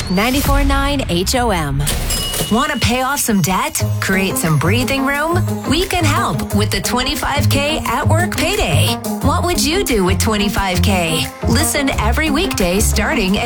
94.9 HOM. Want to pay off some debt? Create some breathing room? We can help with the 25K at work payday. What would you do with 25K? Listen every weekday starting at